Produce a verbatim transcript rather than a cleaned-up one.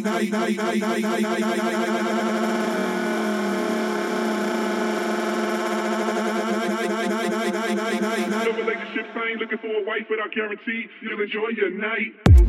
No relationships, I ain't looking for a wife, but I guarantee you'll enjoy your night.